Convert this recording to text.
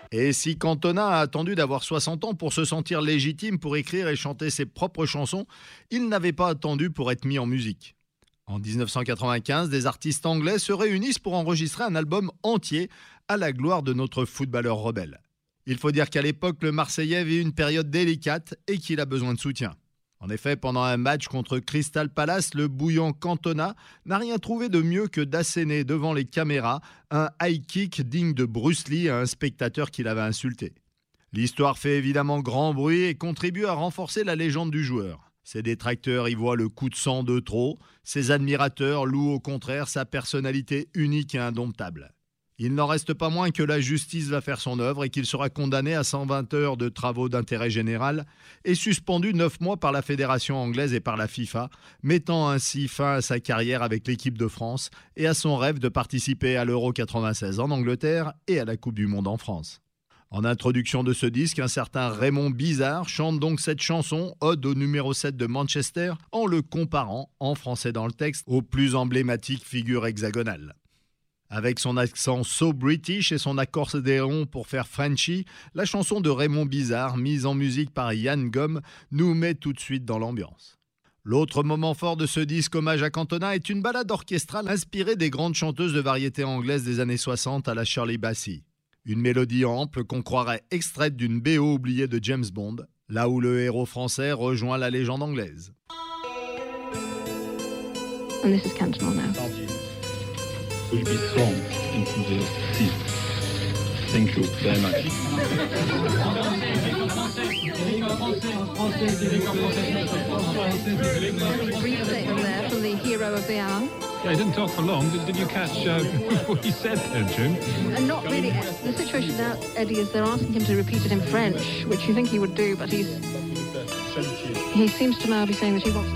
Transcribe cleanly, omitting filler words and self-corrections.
Et si Cantona a attendu d'avoir 60 ans pour se sentir légitime pour écrire et chanter ses propres chansons, il n'avait pas attendu pour être mis en musique. En 1995, des artistes anglais se réunissent pour enregistrer un album entier à la gloire de notre footballeur rebelle. Il faut dire qu'à l'époque, le Marseillais vit une période délicate et qu'il a besoin de soutien. En effet, pendant un match contre Crystal Palace, le bouillant Cantona n'a rien trouvé de mieux que d'asséner devant les caméras un high kick digne de Bruce Lee à un spectateur qui l'avait insulté. L'histoire fait évidemment grand bruit et contribue à renforcer la légende du joueur. Ses détracteurs y voient le coup de sang de trop, ses admirateurs louent au contraire sa personnalité unique et indomptable. Il n'en reste pas moins que la justice va faire son œuvre et qu'il sera condamné à 120 heures de travaux d'intérêt général et suspendu 9 mois par la Fédération anglaise et par la FIFA, mettant ainsi fin à sa carrière avec l'équipe de France et à son rêve de participer à l'Euro 96 en Angleterre et à la Coupe du Monde en France. En introduction de ce disque, un certain Raymond Bizarre chante donc cette chanson, ode au numéro 7 de Manchester, en le comparant, en français dans le texte, aux plus emblématiques figures hexagonales. Avec son accent so british et son accordéon pour faire Frenchy, la chanson de Raymond Bizarre, mise en musique par Yann Gomme, nous met tout de suite dans l'ambiance. L'autre moment fort de ce disque hommage à Cantona est une ballade orchestrale inspirée des grandes chanteuses de variété anglaise des années 60 à la Shirley Bassey. Une mélodie ample qu'on croirait extraite d'une BO oubliée de James Bond, là où le héros français rejoint la légende anglaise. And this is Cantona now. Will be thrown into the sea. Thank you very much. Brief statement there from the hero of the hour. Yeah, he didn't talk for long. Did you catch what he said there, June? And not really. The situation now, Eddie, is they're asking him to repeat it in French, which you think he would do, but he seems to now be saying that he wants to